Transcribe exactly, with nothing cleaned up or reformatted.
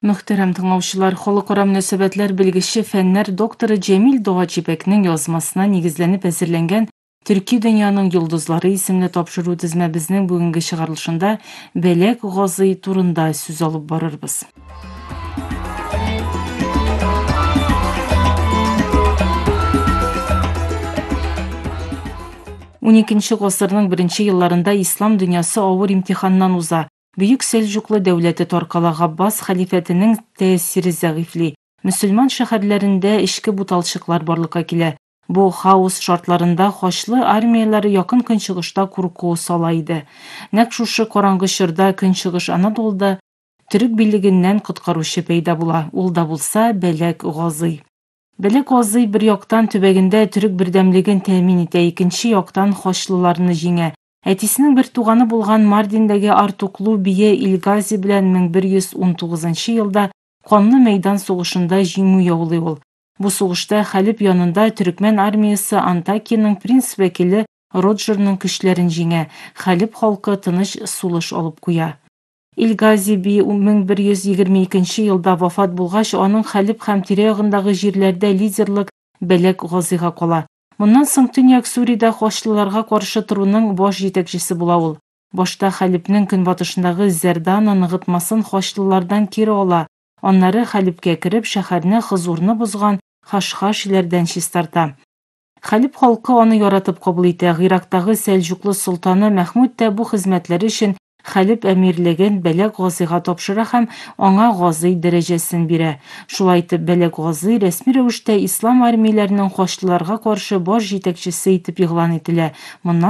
Мөхтәрәм тыңлаучылар, халыкара мөнәсәбәтләр белгече фәннәр докторы Җәмил Дуаҗибәкнең язмасына нигезләнеп әзерләнгән Төрки дөньяның йолдызлары исемле тапшыру тезмәбезнең бүгенге чыгарылышында Бәләк Газый турында сүз алып барырбыз. уникенче гасырның беренче елларында ислам дөньясы авыр имтиханнан уза. Бөек Сельҗуклы дәүләте таркала, Габбас хәлифәтенең тәэсире зәгыйфли. Мөселман шәһәрләрендә эчке буталчыклар барлыкка килә. Бу хаос шартларында Хачлы армияләре якын көнчыгышта курку сала иде. Нәкъ шушы караңгы чорда көнчыгыш Анадолуда төрек биллегеннән коткаручы пәйда була. Ул да булса Бәләк Газый. Бәләк Газый бер яктан төбәгендә төрек бердәмлеген тәэмин итә, икенче яктан Хачлыларны җиңә. Әтисенең бер туганы булган Мардиндәге Артуклу бие Илгази белән мең бер йөз ун тугызынчы елда канлы мәйдан сугышында җиңү яулый ул. Бу сугышта Хәлип янында төрекмән армиясе Антакиянең принц вәкиле Роджерның көчләрен җиңә. Хәлип халкы тыныч сулыш алып куя. Илгази би мең бер йөз егерме икенче елда вафат булгач, аның Хәлип һәм тирә-ягындагы җирләрдә лидерлык Бәләк Газыйга кала. Моннан соң Төньяк Суриядә Хачлыларга каршы торуның баш җитәкчесе була ул. Башта Хәлипнең көнбатышындагы Зәрдана ныгытмасын Хачлылардан кире ала. Аннары Хәлипкә кереп, шәһәрне хозурны бозган Хашхашиләрдән чистарта. Хәлип халкы аны яратып кабул итә. Гыйрактагы Сәлҗуклы солтаны Мәхмүд тә бу хезмәтләре өчен Хәлип әмирлеген Бәләк Газыйга тапшыра һәм аңа Газый дәрәҗәсен бирә. Шулай итеп, Бәләк Газый рәсми рәвештә ислам армияләренең Хачлыларга каршы баш җитәкчесе итеп игълан ителә. Моннан